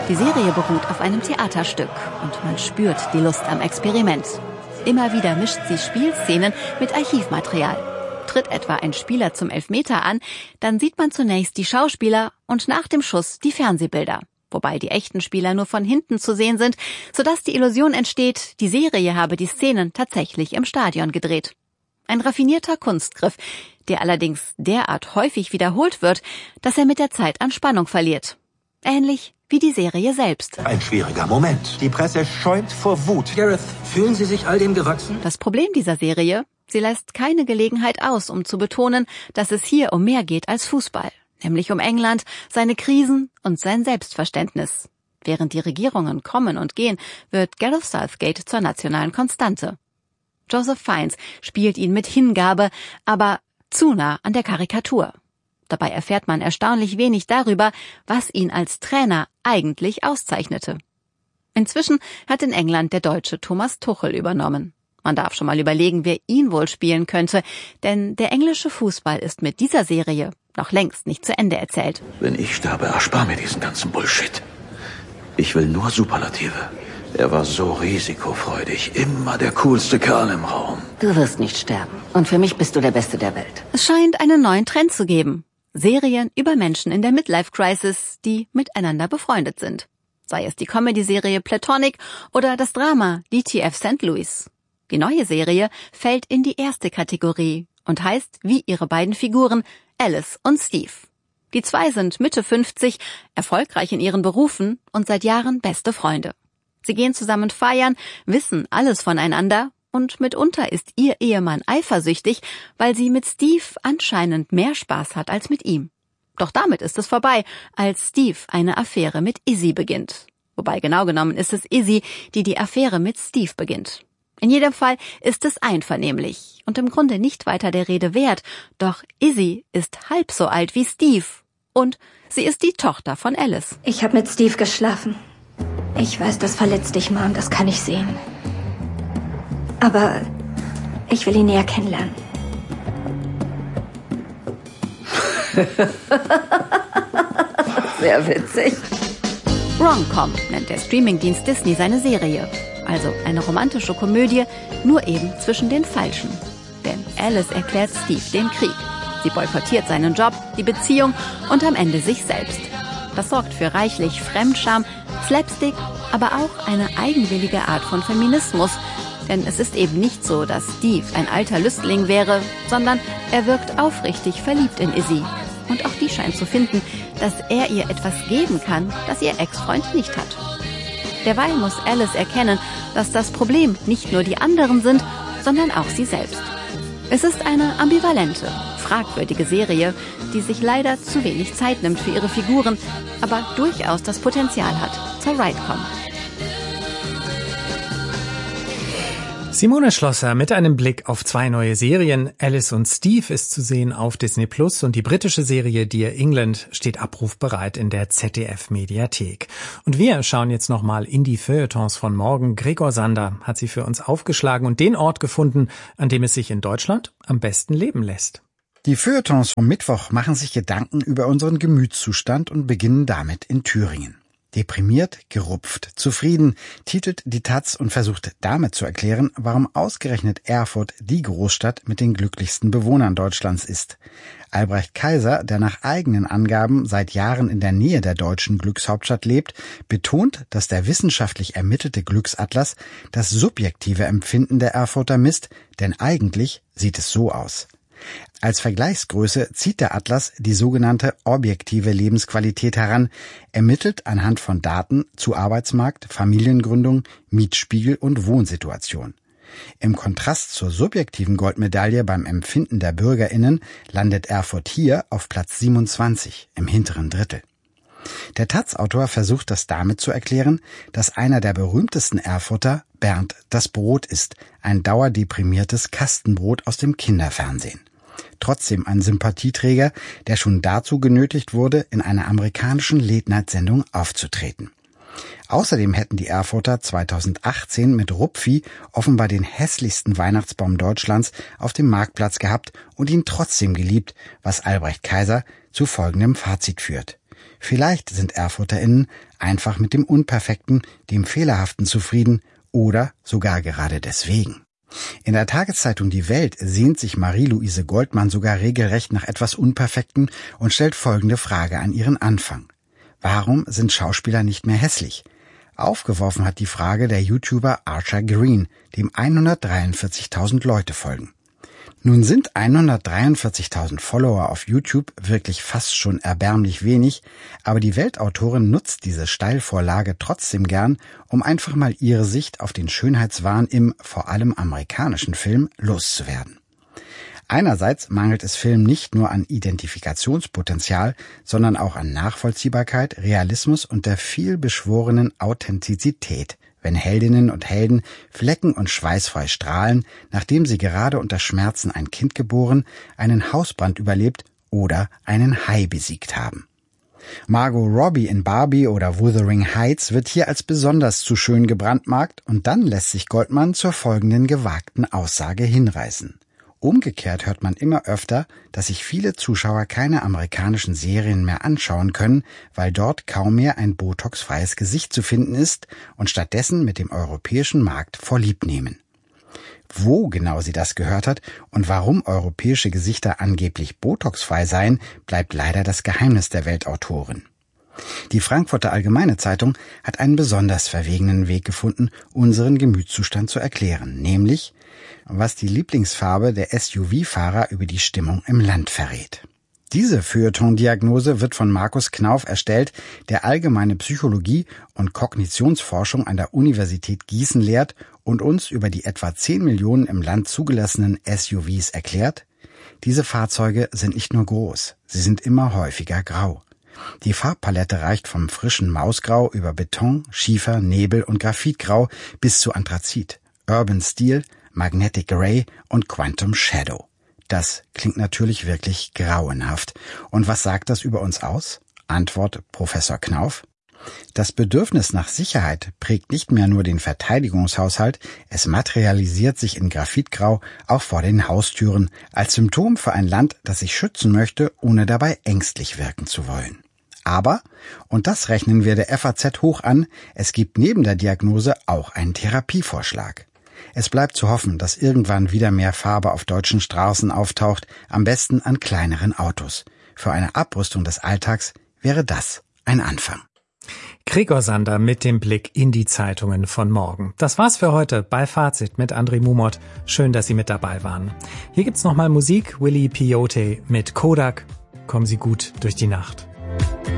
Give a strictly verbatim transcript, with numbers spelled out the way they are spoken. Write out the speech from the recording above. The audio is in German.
Die Serie beruht auf einem Theaterstück und man spürt die Lust am Experiment. Immer wieder mischt sie Spielszenen mit Archivmaterial. Tritt etwa ein Spieler zum Elfmeter an, dann sieht man zunächst die Schauspieler und nach dem Schuss die Fernsehbilder. Wobei die echten Spieler nur von hinten zu sehen sind, sodass die Illusion entsteht, die Serie habe die Szenen tatsächlich im Stadion gedreht. Ein raffinierter Kunstgriff, der allerdings derart häufig wiederholt wird, dass er mit der Zeit an Spannung verliert. Ähnlich wie die Serie selbst. Ein schwieriger Moment. Die Presse schäumt vor Wut. Gareth, fühlen Sie sich all dem gewachsen? Das Problem dieser Serie, sie lässt keine Gelegenheit aus, um zu betonen, dass es hier um mehr geht als Fußball. Nämlich um England, seine Krisen und sein Selbstverständnis. Während die Regierungen kommen und gehen, wird Gareth Southgate zur nationalen Konstante. Joseph Fiennes spielt ihn mit Hingabe, aber zu nah an der Karikatur. Dabei erfährt man erstaunlich wenig darüber, was ihn als Trainer eigentlich auszeichnete. Inzwischen hat in England der Deutsche Thomas Tuchel übernommen. Man darf schon mal überlegen, wer ihn wohl spielen könnte, denn der englische Fußball ist mit dieser Serie noch längst nicht zu Ende erzählt. Wenn ich sterbe, erspar mir diesen ganzen Bullshit. Ich will nur Superlative. Er war so risikofreudig, immer der coolste Kerl im Raum. Du wirst nicht sterben. Und für mich bist du der Beste der Welt. Es scheint einen neuen Trend zu geben. Serien über Menschen in der Midlife-Crisis, die miteinander befreundet sind. Sei es die Comedy-Serie Platonic oder das Drama D T F Sankt Louis. Die neue Serie fällt in die erste Kategorie und heißt wie ihre beiden Figuren Alice und Steve. Die zwei sind Mitte fünfzig, erfolgreich in ihren Berufen und seit Jahren beste Freunde. Sie gehen zusammen feiern, wissen alles voneinander und mitunter ist ihr Ehemann eifersüchtig, weil sie mit Steve anscheinend mehr Spaß hat als mit ihm. Doch damit ist es vorbei, als Steve eine Affäre mit Izzy beginnt. Wobei genau genommen ist es Izzy, die die Affäre mit Steve beginnt. In jedem Fall ist es einvernehmlich und im Grunde nicht weiter der Rede wert, doch Izzy ist halb so alt wie Steve und sie ist die Tochter von Alice. Ich habe mit Steve geschlafen. Ich weiß, das verletzt dich, Mom, das kann ich sehen. Aber ich will ihn näher kennenlernen. Sehr witzig. Rom-Com nennt der Streamingdienst Disney seine Serie. Also eine romantische Komödie, nur eben zwischen den Falschen. Denn Alice erklärt Steve den Krieg. Sie boykottiert seinen Job, die Beziehung und am Ende sich selbst. Das sorgt für reichlich Fremdscham, Slapstick, aber auch eine eigenwillige Art von Feminismus. Denn es ist eben nicht so, dass Steve ein alter Lüstling wäre, sondern er wirkt aufrichtig verliebt in Izzy. Und auch die scheint zu finden, dass er ihr etwas geben kann, das ihr Ex-Freund nicht hat. Derweil muss Alice erkennen, dass das Problem nicht nur die anderen sind, sondern auch sie selbst. Es ist eine ambivalente, fragwürdige Serie, die sich leider zu wenig Zeit nimmt für ihre Figuren, aber durchaus das Potenzial hat zur Ride-Com. Simone Schlosser mit einem Blick auf zwei neue Serien. Alice und Steve ist zu sehen auf Disney Plus und die britische Serie Dear England steht abrufbereit in der Z D F-Mediathek. Und wir schauen jetzt nochmal in die Feuilletons von morgen. Gregor Sander hat sie für uns aufgeschlagen und den Ort gefunden, an dem es sich in Deutschland am besten leben lässt. Die Feuilletons vom Mittwoch machen sich Gedanken über unseren Gemütszustand und beginnen damit in Thüringen. Deprimiert, gerupft, zufrieden, titelt die Taz und versucht damit zu erklären, warum ausgerechnet Erfurt die Großstadt mit den glücklichsten Bewohnern Deutschlands ist. Albrecht Kaiser, der nach eigenen Angaben seit Jahren in der Nähe der deutschen Glückshauptstadt lebt, betont, dass der wissenschaftlich ermittelte Glücksatlas das subjektive Empfinden der Erfurter misst, denn eigentlich sieht es so aus. Als Vergleichsgröße zieht der Atlas die sogenannte objektive Lebensqualität heran, ermittelt anhand von Daten zu Arbeitsmarkt, Familiengründung, Mietspiegel und Wohnsituation. Im Kontrast zur subjektiven Goldmedaille beim Empfinden der BürgerInnen landet Erfurt hier auf Platz siebenundzwanzig, im hinteren Drittel. Der Taz-Autor versucht das damit zu erklären, dass einer der berühmtesten Erfurter Bernd das Brot ist, ein dauerdeprimiertes Kastenbrot aus dem Kinderfernsehen. Trotzdem ein Sympathieträger, der schon dazu genötigt wurde, in einer amerikanischen Late-Night-Sendung aufzutreten. Außerdem hätten die Erfurter zweitausendachtzehn mit Rupfi offenbar den hässlichsten Weihnachtsbaum Deutschlands auf dem Marktplatz gehabt und ihn trotzdem geliebt, was Albrecht Kaiser zu folgendem Fazit führt. Vielleicht sind ErfurterInnen einfach mit dem Unperfekten, dem Fehlerhaften zufrieden oder sogar gerade deswegen. In der Tageszeitung Die Welt sehnt sich Marie-Louise Goldmann sogar regelrecht nach etwas Unperfektem und stellt folgende Frage an ihren Anfang. Warum sind Schauspieler nicht mehr hässlich? Aufgeworfen hat die Frage der YouTuber Archer Green, dem hundertdreiundvierzigtausend Leute folgen. Nun sind hundertdreiundvierzigtausend Follower auf YouTube wirklich fast schon erbärmlich wenig, aber die Weltautorin nutzt diese Steilvorlage trotzdem gern, um einfach mal ihre Sicht auf den Schönheitswahn im vor allem amerikanischen Film loszuwerden. Einerseits mangelt es Filmen nicht nur an Identifikationspotenzial, sondern auch an Nachvollziehbarkeit, Realismus und der vielbeschworenen Authentizität, wenn Heldinnen und Helden flecken- und schweißfrei strahlen, nachdem sie gerade unter Schmerzen ein Kind geboren, einen Hausbrand überlebt oder einen Hai besiegt haben. Margot Robbie in Barbie oder Wuthering Heights wird hier als besonders zu schön gebrandmarkt und dann lässt sich Goldmann zur folgenden gewagten Aussage hinreißen. Umgekehrt hört man immer öfter, dass sich viele Zuschauer keine amerikanischen Serien mehr anschauen können, weil dort kaum mehr ein botoxfreies Gesicht zu finden ist und stattdessen mit dem europäischen Markt vorlieb nehmen. Wo genau sie das gehört hat und warum europäische Gesichter angeblich botoxfrei seien, bleibt leider das Geheimnis der Weltautorin. Die Frankfurter Allgemeine Zeitung hat einen besonders verwegenen Weg gefunden, unseren Gemütszustand zu erklären, nämlich was die Lieblingsfarbe der S U V-Fahrer über die Stimmung im Land verrät. Diese Feuilleton-Diagnose wird von Markus Knauf erstellt, der allgemeine Psychologie und Kognitionsforschung an der Universität Gießen lehrt und uns über die etwa zehn Millionen im Land zugelassenen S U Vs erklärt: Diese Fahrzeuge sind nicht nur groß, sie sind immer häufiger grau. Die Farbpalette reicht vom frischen Mausgrau über Beton, Schiefer, Nebel und Graphitgrau bis zu Anthrazit, Urban Steel, Magnetic Grey und Quantum Shadow. Das klingt natürlich wirklich grauenhaft. Und was sagt das über uns aus? Antwort Professor Knauf: Das Bedürfnis nach Sicherheit prägt nicht mehr nur den Verteidigungshaushalt, es materialisiert sich in Graphitgrau auch vor den Haustüren als Symptom für ein Land, das sich schützen möchte, ohne dabei ängstlich wirken zu wollen. Aber, und das rechnen wir der F A Z hoch an, es gibt neben der Diagnose auch einen Therapievorschlag. Es bleibt zu hoffen, dass irgendwann wieder mehr Farbe auf deutschen Straßen auftaucht, am besten an kleineren Autos. Für eine Abrüstung des Alltags wäre das ein Anfang. Gregor Sander mit dem Blick in die Zeitungen von morgen. Das war's für heute bei Fazit mit André Mumot. Schön, dass Sie mit dabei waren. Hier gibt's nochmal Musik. Willy Peyote mit Kodak. Kommen Sie gut durch die Nacht.